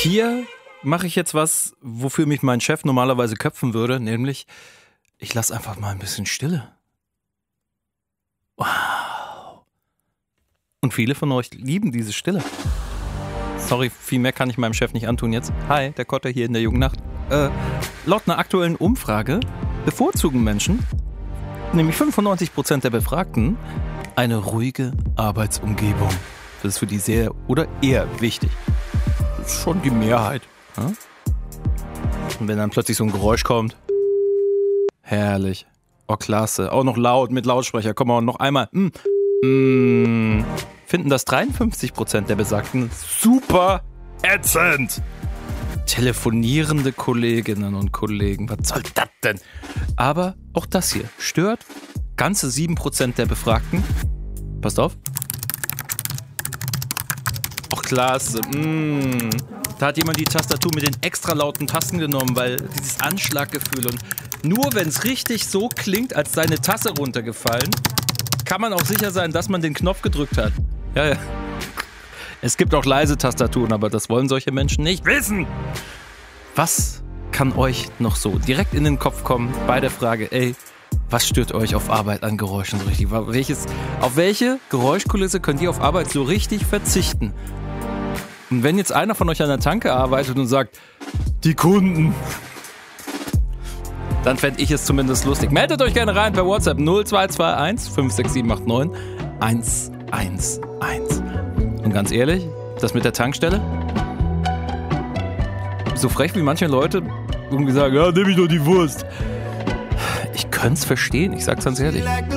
Hier mache ich jetzt was, wofür mich mein Chef normalerweise köpfen würde, nämlich ich lasse einfach mal ein bisschen Stille. Wow. Und viele von euch lieben diese Stille. Sorry, viel mehr kann ich meinem Chef nicht antun jetzt. Hi, der Kotter hier in der jungen Nacht. Laut einer aktuellen Umfrage bevorzugen Menschen, nämlich 95% der Befragten, eine ruhige Arbeitsumgebung. Das ist für die sehr oder eher wichtig. Das ist schon die Mehrheit. Ja? Und wenn dann plötzlich so ein Geräusch kommt, herrlich. Oh, klasse. Auch noch laut mit Lautsprecher. Komm mal, noch einmal. Finden das 53% der Besagten super ätzend. Telefonierende Kolleginnen und Kollegen. Was soll das denn? Aber auch das hier stört ganze 7% der Befragten. Passt auf. Och, klasse. Da hat jemand die Tastatur mit den extra lauten Tasten genommen, weil dieses Anschlaggefühl und nur wenn es richtig so klingt, als sei eine Tasse runtergefallen, kann man auch sicher sein, dass man den Knopf gedrückt hat. Ja. Es gibt auch leise Tastaturen, aber das wollen solche Menschen nicht wissen. Was kann euch noch so direkt in den Kopf kommen bei der Frage, was stört euch auf Arbeit an Geräuschen so richtig? Auf welche Geräuschkulisse könnt ihr auf Arbeit so richtig verzichten? Und wenn jetzt einer von euch an der Tanke arbeitet und sagt, die Kunden, dann fände ich es zumindest lustig. Meldet euch gerne rein per WhatsApp 0221 56789 111. Und ganz ehrlich, das mit der Tankstelle? So frech wie manche Leute irgendwie sagen, ja, nehm ich doch die Wurst. Ich könnte es verstehen, ich sag's ganz ehrlich.